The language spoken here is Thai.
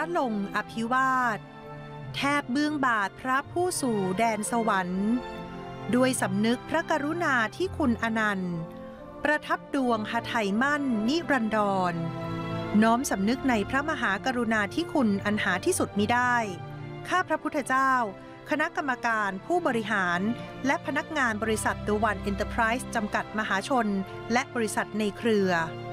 ลงอภิวาทแทบเบื้องบาทพระผู้สู่แดนสวรรค์ด้วยสำนึกพระกรุณาที่คุณอนันต์ประทับดวงหทัยมั่นนิรันดรน้อมสำนึกในพระมหากรุณาธิคุณอันหาที่สุดมิได้ข้าพระพุทธเจ้าคณะกรรมการผู้บริหารและพนักงานบริษัท The One Enterprise จำกัดมหาชนและบริษัทในเครือ